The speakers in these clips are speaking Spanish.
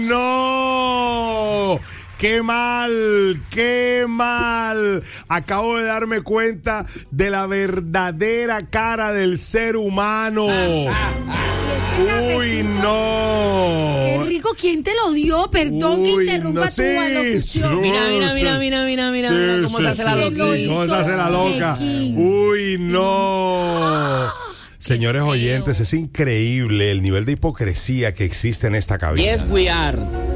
¡No! ¡Qué mal! ¡Qué mal! Acabo de darme cuenta de la verdadera cara del ser humano. ¡Uy, no! ¡Qué rico! ¿Quién te lo dio? Perdón que interrumpa tu alocución. Mira cómo se hace la loca. ¿Cómo se hace la loca? ¡Uy, no! Señores oyentes, es increíble el nivel de hipocresía que existe en esta cabina. Yes, we are.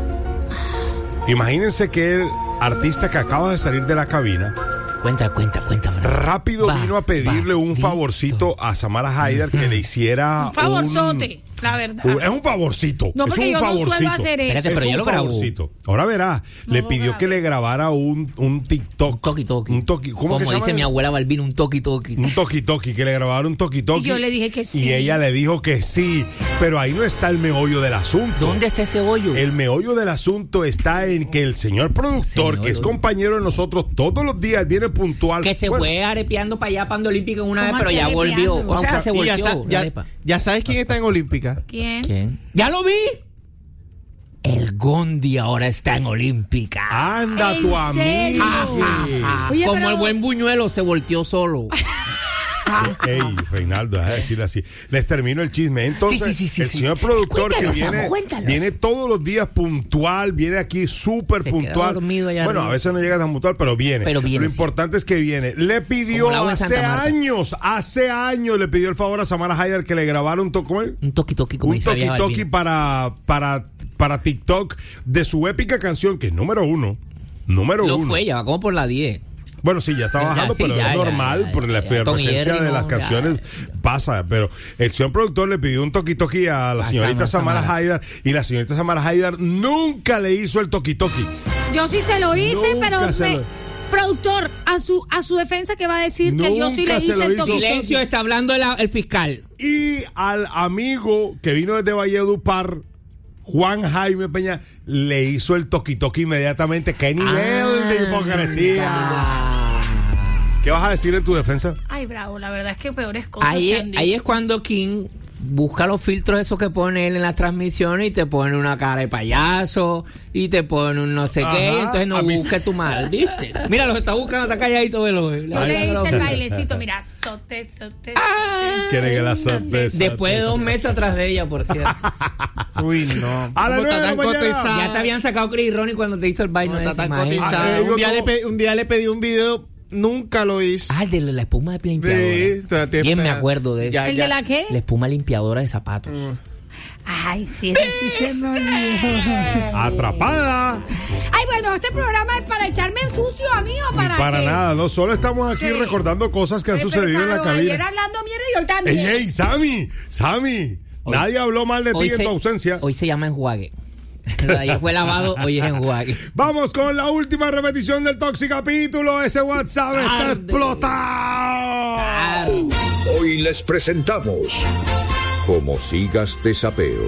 Imagínense que el artista que acaba de salir de la cabina Cuenta. rápido vino a pedirle un favorcito a Samara Haidar que le hiciera un favorzote, la verdad. Es un favorcito. No, porque es un yo no favorcito. suelo hacer eso. Espérate, pero ya lo grabó. Favorcito. Ahora verá, le pidió que le grabara un TikTok. Un toqui. ¿Cómo que se llama? Dice mi abuela Balbín, un toqui. Un toqui, que le grabara un toqui. Y yo le dije que sí. Y ella le dijo que sí. Pero ahí no está el meollo del asunto. ¿Dónde está ese hoyo? El meollo del asunto está en que el señor productor, que es compañero de nosotros todos los días, viene puntual. Que se fue arepeando para allá, para Olímpica una vez, pero ya volvió. O sea, se volvió. ¿Ya sabes quién está en Olímpica? ¿Quién? ¡Ya lo vi! El Gondi ahora está en Olímpica. ¡Anda, tu amigo! Oye, Como pero... el buen buñuelo se volteó solo. Ey, Reinaldo, déjame decirle así. Les termino el chisme. Entonces, el señor productor viene todos los días puntual, viene aquí súper puntual. Bueno, arriba. A veces no llega tan puntual, pero viene. Lo importante es que viene. Le pidió hace años le pidió el favor a Samara Haidar que le grabara un toqui para TikTok de su épica canción, que es número uno. Lo fue, ya va como por la 10. Bueno, sí, ya está bajando, pero es normal, por la presencia de las canciones pasa. Pero el señor productor le pidió un toqui a la señorita Samara Haidar, y la señorita Samara Haidar nunca le hizo el toqui. Yo sí se lo hice, productor, a su defensa, que va a decir que yo sí le hice el toqui. Silencio, está hablando el fiscal. Y al amigo que vino desde Valledupar, Juan Jaime Peña, le hizo el toqui inmediatamente. ¡Qué nivel de hipocresía! ¿Qué vas a decir en tu defensa? Ay, bravo, la verdad es que peores cosas se han dicho. Ahí es cuando King busca los filtros esos que pone él en las transmisiones y te pone una cara de payaso y te pone un no sé qué, y entonces no busques tu mal, ¿viste? Mira, los está buscando, está calladito, velo. Yo le hice el bailecito, mira, sote. Quiere que la sote. Después de 2 meses atrás de ella, por cierto. Uy, no. A la 9 de la mañana. Ya te habían sacado Chris y Ronnie cuando te hizo el baile de esa imagen. Un día le pedí un video. Nunca lo hice. El de la espuma de limpiadora. Sí, bien me acuerdo de eso. ¿El de la qué? La espuma limpiadora de zapatos. Ay, sí, se me olvidó. Atrapada. Ay, bueno, este programa es para echarme en sucio a mí o para qué? Nada, no solo estamos aquí recordando cosas que han susucedido en la cabina. Ayer hablando mierda y hoy también. Ey, Sammy. Nadie habló mal de ti en tu ausencia. Hoy se llama enjuague. Ayer fue lavado, hoy es enjuague. Vamos con la última repetición del Toxicapítulo. Ese WhatsApp está explotado. Hoy les presentamos Como Sigas de Sapeo.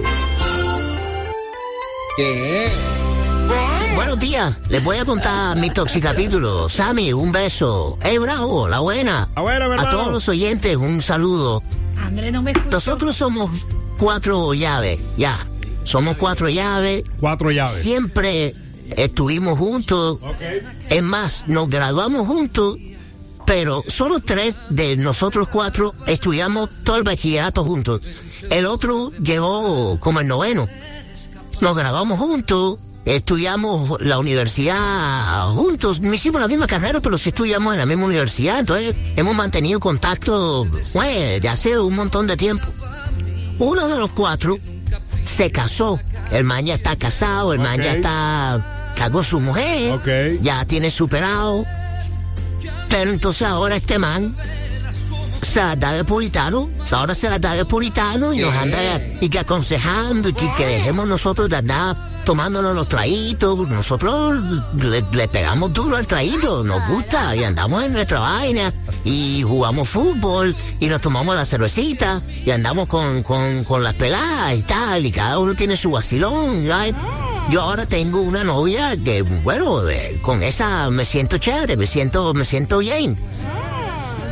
¿Qué? Buenos días, les voy a contar mi Toxicapítulo. Sammy, un beso. Bravo, la buena. A todos los oyentes, un saludo. André, no me escucho. Nosotros somos 4 llaves, ya. Somos 4 llaves. 4 llaves. Siempre estuvimos juntos. Okay. Es más, nos graduamos juntos, pero solo 3 de nosotros 4 estudiamos todo el bachillerato juntos. El otro llegó como el 9º. Nos graduamos juntos, estudiamos la universidad juntos. No hicimos la misma carrera, pero sí estudiamos en la misma universidad. Entonces hemos mantenido contacto de hace un montón de tiempo. Uno de los 4 se casó. El man ya está casado, el man ya está con su mujer, ya tiene superado. Pero entonces ahora este man se la da de puritano, ahora se la da de puritano y nos anda y que aconsejando y que dejemos nosotros de andar tomándonos los traguitos. Nosotros le pegamos duro al traguito, nos gusta y andamos en nuestra vaina y jugamos fútbol y nos tomamos la cervecita y andamos con las peladas y tal, y cada uno tiene su vacilón, right? Yo ahora tengo una novia que, bueno, con esa me siento chévere, me siento bien. Pero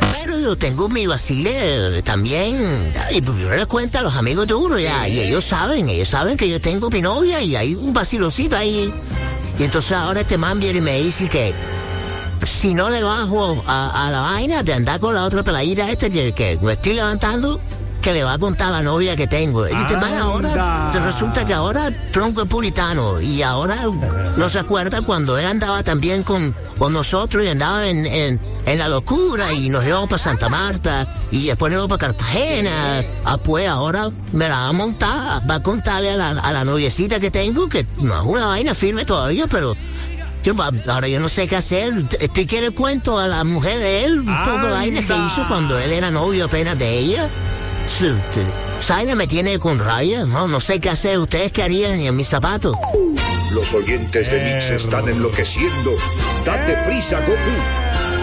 yo tengo mi vacile también. Y pues yo les cuento a los amigos de uno ya. Y ellos saben que yo tengo mi novia y hay un vacilocito ahí. Y entonces ahora este man viene y me dice que si no le bajo a la vaina de andar con la otra peladita que me estoy levantando, que le va a contar a la novia que tengo. Y este man ahora, se resulta que ahora tronco es puritano y ahora no se acuerda cuando él andaba también con nosotros y andaba en la locura y nos íbamos para Santa Marta y después nos íbamos para Cartagena. Pues ahora me la va a montar, va a contarle a la noviecita que tengo, que no es una vaina firme todavía, pero ahora yo no sé qué hacer. Expliqué el cuento a la mujer de él, un poco de vaina que hizo cuando él era novio apenas de ella. Zaina me tiene con raya, no sé qué hacer. ¿Ustedes qué harían en mis zapatos? Los oyentes de Mix están enloqueciendo. Date prisa, Goku.